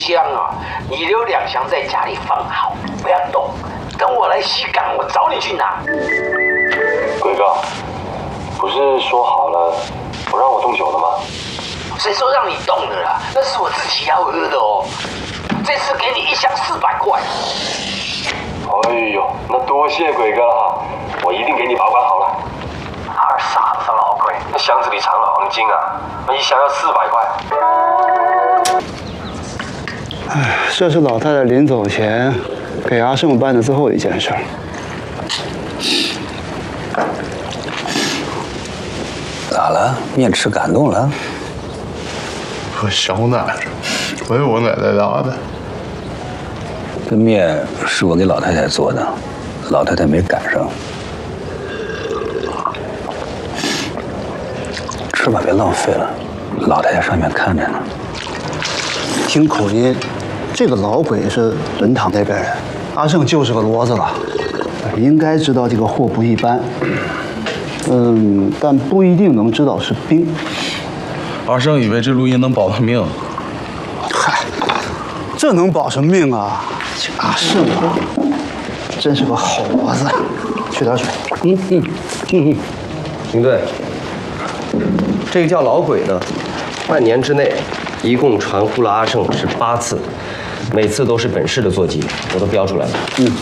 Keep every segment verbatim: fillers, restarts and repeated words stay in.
箱啊，你留两箱在家里放好，不要动。等我来西港，我找你去拿。 鬼哥，不是说好了不让我动酒的吗？ 谁说让你动的啦？那是我自己要喝的哦。这次给你一箱四百块。 哎呦，那多谢鬼哥了哈，我一定给你保管好了。 二傻子老鬼， 那箱子里藏了黄金啊，那一箱要四百块。 哎，这是老太太临走前给阿胜办的最后一件事儿。 咋了？面吃感动了？ 我小奶奶，没有我奶奶大的。 这面是我给老太太做的，老太太没赶上。吃吧，别浪费了，老太太上面看着呢。 听口音，这个老鬼是人堂那边人，阿胜就是个骡子了，应该知道这个货不一般。嗯，但不一定能知道是冰。 阿胜以为这录音能保他命。 嗨，这能保什么命啊？这阿胜啊，真是个好骡子。取点水。 嗯嗯嗯嗯，领队，这个叫老鬼的，半年之内一共传呼了阿胜是八次，每次都是本市的座机，我都标出来了。嗯，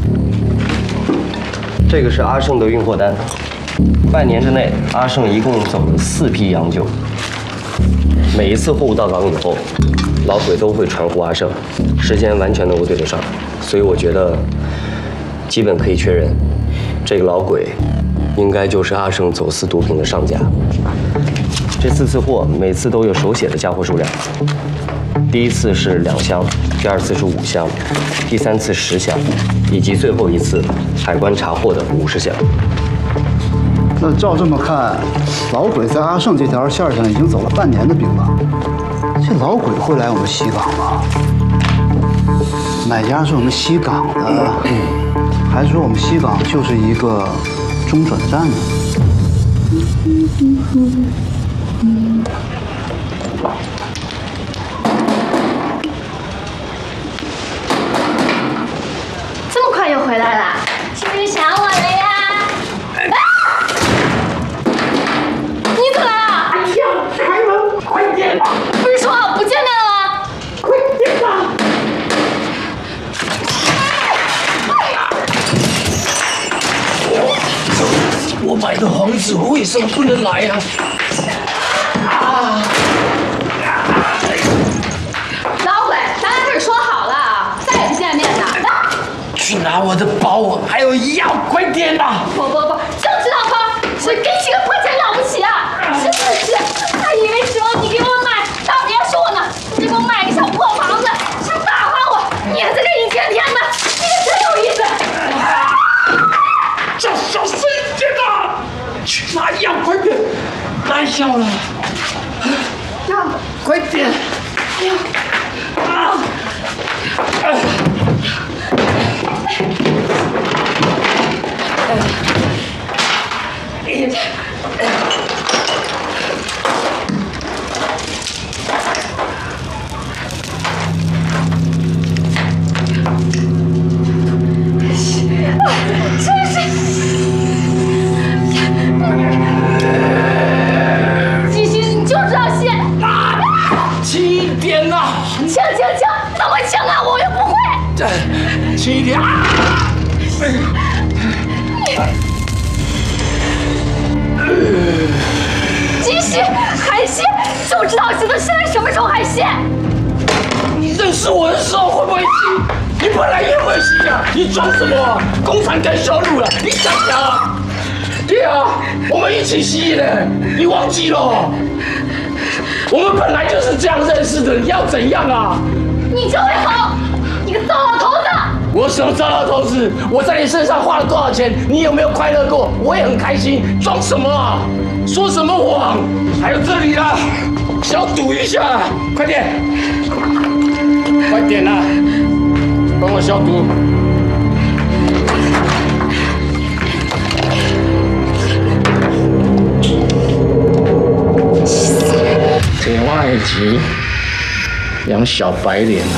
这个是阿胜的运货单。半年之内，阿胜一共走了四批洋酒。每一次货物到港以后，老鬼都会传呼阿胜，时间完全能够对得上，所以我觉得基本可以确认，这个老鬼应该就是阿胜走私毒品的上家。这四次货每次都有手写的家货数量，第一次是两箱，第二次是五箱，第三次十箱，以及最后一次海关查获的五十箱。 那照这么看，老鬼在阿胜这条线上已经走了半年的兵了。这老鬼会来我们西港吗？买家是我们西港的，还是说我们西港就是一个中转站呢？ 这么快又回来了，是不是想我了呀？啊！你怎么来了？ 哎呀，开门，快点吧！ 不是说好不见面了吗？ 快点吧！ 我买的黄纸为什么不能来呀？啊！ 老鬼，咱俩可是说好了，再也不见面的。 去拿我的包，还有药，快点呐！ 不不不，就知道花，谁给几个破钱了不起啊？真的是，还以为指望你给我买大别墅呢，你给我买个小破房子，想打发我，撵在这一天天的，你可真有意思。 叫小声一点呐！去拿药，快点！来药了， 药， 快点！ 药， 啊！哎继续，你就知道谢。 轻一点呐！ 轻轻轻，怎么轻啊？我又不会。 轻一点啊！ 继续，海鲜，就知道知道现在什么时候海鲜。 你认识我的时候会不会吸？你本来也会吸呀！你装什么？工厂该销路了，你想想啊！对啊，我们一起吸的，你忘记了？我们本来就是这样认识的，你要怎样啊？ 你就会好，你个糟老头子！ 我什么糟老头子？我在你身上花了多少钱？你有没有快乐过？我也很开心。装什么啊？说什么谎？还有这里啦，消毒一下，快点，快点啦，帮我消毒。这外籍养小白脸。